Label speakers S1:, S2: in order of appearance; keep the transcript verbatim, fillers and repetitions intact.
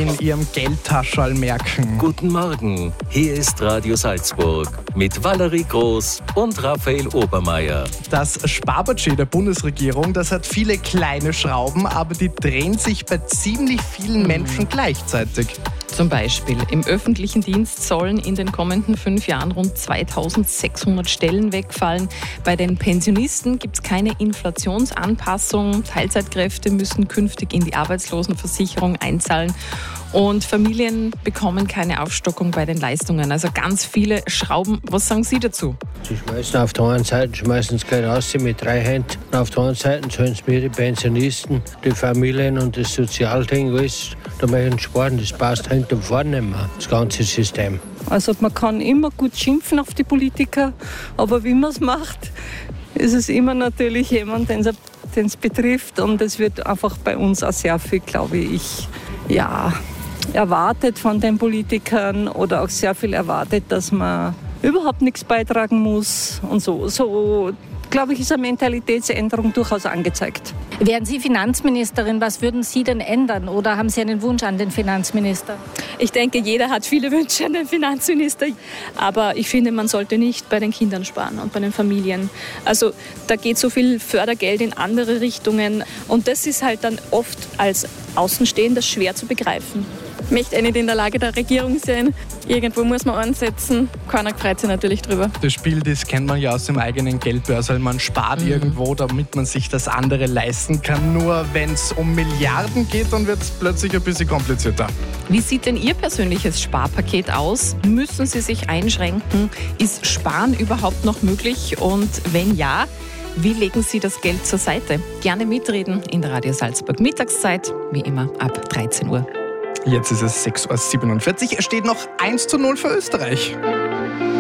S1: in ihrem Geldtaschel merken.
S2: Guten Morgen, hier ist Radio Salzburg mit Valerie Groß und Raphael Obermeier.
S1: Das Sparbudget der Bundesregierung, das hat viele kleine Schrauben, aber die drehen sich bei ziemlich vielen Menschen gleichzeitig.
S3: Zum Beispiel im öffentlichen Dienst sollen in den kommenden fünf Jahren rund zweitausendsechshundert Stellen wegfallen. Bei den Pensionisten gibt es keine Inflationsanpassung. Teilzeitkräfte müssen künftig in die Arbeitslosenversicherung einzahlen. Und Familien bekommen keine Aufstockung bei den Leistungen. Also ganz viele Schrauben. Was sagen Sie dazu?
S4: Sie schmeißen auf der einen Seite schmeißen sie Geld raus mit drei Händen. Auf der anderen Seite sollen sie mir die Pensionisten, die Familien und das Sozialding, alles, da möchten sparen. Das passt hinten und vorne nicht mehr, das ganze System.
S5: Also man kann immer gut schimpfen auf die Politiker, aber wie man es macht, ist es immer natürlich jemand, den es betrifft. Und es wird einfach bei uns auch sehr viel, glaube ich, ja, erwartet von den Politikern oder auch sehr viel erwartet, dass man überhaupt nichts beitragen muss und so. So, glaube ich, ist eine Mentalitätsänderung durchaus angezeigt.
S6: Wären Sie Finanzministerin, was würden Sie denn ändern? Oder haben Sie einen Wunsch an den Finanzminister?
S7: Ich denke, jeder hat viele Wünsche an den Finanzminister. Aber ich finde, man sollte nicht bei den Kindern sparen und bei den Familien. Also da geht so viel Fördergeld in andere Richtungen. Und das ist halt dann oft als Außenstehender schwer zu begreifen.
S8: Ich möchte nicht in der Lage der Regierung sein. Irgendwo muss man ansetzen. Keiner freut sich natürlich drüber.
S1: Das Spiel, das kennt man ja aus dem eigenen Geldbörsel. Man spart mhm. irgendwo, damit man sich das andere leisten kann. Nur wenn es um Milliarden geht, dann wird es plötzlich ein bisschen komplizierter.
S3: Wie sieht denn Ihr persönliches Sparpaket aus? Müssen Sie sich einschränken? Ist Sparen überhaupt noch möglich? Und wenn ja, wie legen Sie das Geld zur Seite? Gerne mitreden in der Radio Salzburg Mittagszeit, wie immer ab dreizehn Uhr.
S1: Jetzt ist es sechs Uhr siebenundvierzig. Es steht noch eins zu null für Österreich.